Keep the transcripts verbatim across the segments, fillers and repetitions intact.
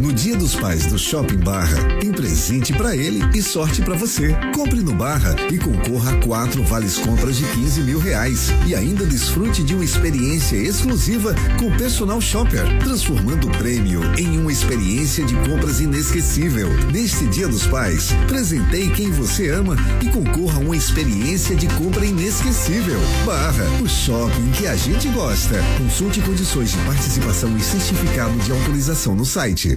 No Dia dos Pais do Shopping Barra, tem presente pra ele e sorte pra você. Compre no Barra e concorra a quatro vales compras de quinze mil reais e ainda desfrute de uma experiência exclusiva com o personal shopper, transformando o prêmio em uma experiência de compras inesquecível. Neste Dia dos Pais, presenteie quem você ama e concorra a uma experiência de compra inesquecível. Barra, o shopping que a gente gosta. Consulte condições de participação e certificado de autorização no site.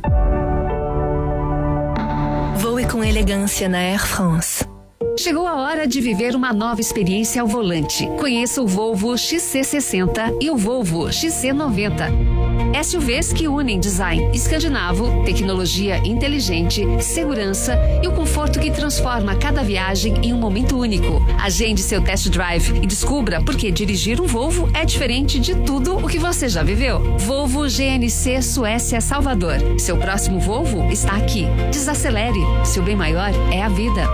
Voe com elegância na Air France. Chegou a hora de viver uma nova experiência ao volante. Conheça o Volvo X C sessenta e o Volvo X C noventa. S U Vs que unem design escandinavo, tecnologia inteligente, segurança e o conforto que transforma cada viagem em um momento único. Agende seu test drive e descubra por que dirigir um Volvo é diferente de tudo o que você já viveu. Volvo G N C Suécia Salvador. Seu próximo Volvo está aqui. Desacelere. Seu bem maior é a vida.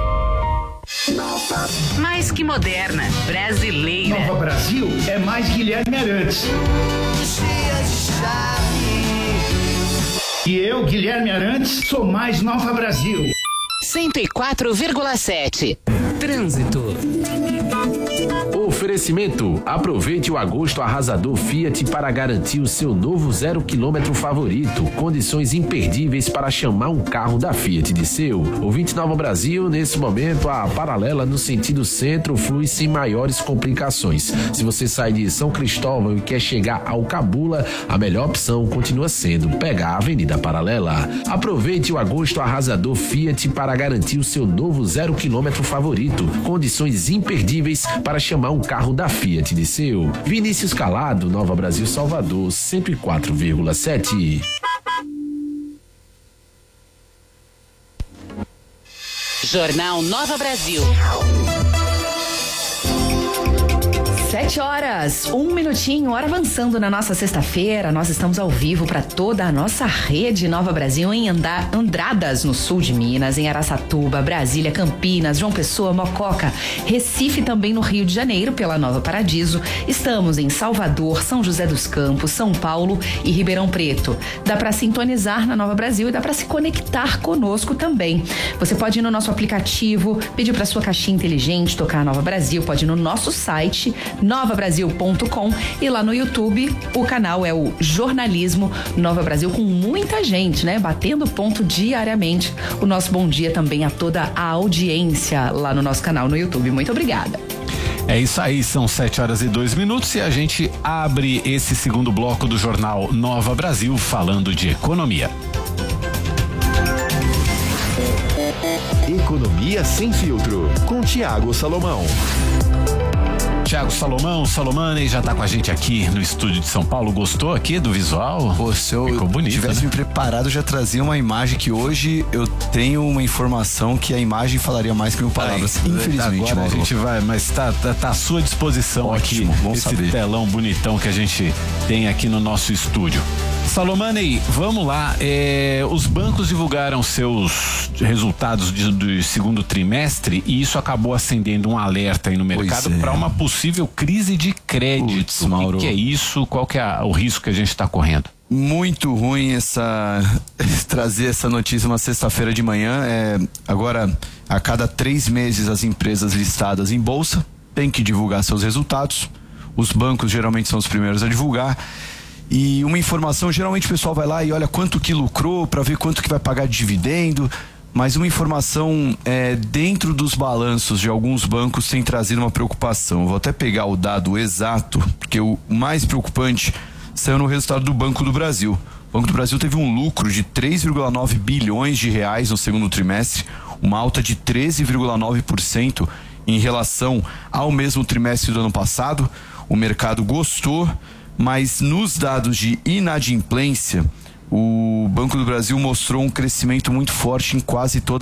Mais que moderna, brasileira. Nova Brasil é mais Guilherme Arantes. E eu, Guilherme Arantes, sou mais Nova Brasil. cento e quatro vírgula sete. Trânsito. Oferecimento. Aproveite o agosto arrasador Fiat para garantir o seu novo zero quilômetro favorito. Condições imperdíveis para chamar um carro da Fiat de seu. Ouvinte Nova Brasil, nesse momento a paralela no sentido centro flui sem maiores complicações. Se você sai de São Cristóvão e quer chegar ao Cabula, a melhor opção continua sendo pegar a Avenida Paralela. Aproveite o agosto arrasador Fiat para garantir o seu novo zero quilômetro favorito. Condições imperdíveis para chamar um carro da Fiat de seu. Vinícius Calado, Nova Brasil Salvador, cento e quatro vírgula sete. Jornal Nova Brasil. Sete horas, um minutinho, hora avançando na nossa sexta-feira. Nós estamos ao vivo para toda a nossa rede Nova Brasil em Andar, Andradas, no sul de Minas, em Araçatuba, Brasília, Campinas, João Pessoa, Mococa, Recife, também no Rio de Janeiro, pela Nova Paradiso. Estamos em Salvador, São José dos Campos, São Paulo e Ribeirão Preto. Dá para sintonizar na Nova Brasil e dá para se conectar conosco também. Você pode ir no nosso aplicativo, pedir para sua caixinha inteligente tocar a Nova Brasil, pode ir no nosso site nova brasil ponto com e lá no YouTube o canal é o Jornalismo Nova Brasil, com muita gente, né? Batendo ponto diariamente. O nosso bom dia também a toda a audiência lá no nosso canal no YouTube. Muito obrigada. É isso aí, são sete horas e dois minutos e a gente abre esse segundo bloco do Jornal Nova Brasil falando de economia. Economia sem filtro, com Tiago Salomão. Tiago Salomão, Salomane já tá com a gente aqui no estúdio de São Paulo. Gostou aqui do visual? Pô, se eu Ficou bonito, tivesse né? me preparado, eu já trazia uma imagem que hoje eu tenho uma informação que a imagem falaria mais que mil palavras. Ai, infelizmente, agora Mauro. a gente vai, mas tá, tá, tá à sua disposição. Ótimo, aqui, bom esse saber. telão bonitão que a gente tem aqui no nosso estúdio. Salomane, vamos lá. É, os bancos divulgaram seus resultados de, do segundo trimestre e isso acabou acendendo um alerta aí no mercado é. para uma possível crise de crédito. Puts, Mauro. O que, que é isso? Qual que é o risco que a gente está correndo? Muito ruim essa trazer essa notícia uma sexta-feira de manhã. É, agora, a cada três meses as empresas listadas em bolsa têm que divulgar seus resultados. Os bancos geralmente são os primeiros a divulgar. E uma informação, geralmente o pessoal vai lá e olha quanto que lucrou para ver quanto que vai pagar de dividendo, mas uma informação é, dentro dos balanços de alguns bancos tem trazido uma preocupação. Eu vou até pegar o dado exato, porque o mais preocupante saiu no resultado do Banco do Brasil. O Banco do Brasil teve um lucro de três vírgula nove bilhões de reais no segundo trimestre, uma alta de treze vírgula nove por cento em relação ao mesmo trimestre do ano passado. O mercado gostou, mas nos dados de inadimplência, o Banco do Brasil mostrou um crescimento muito forte em quase todas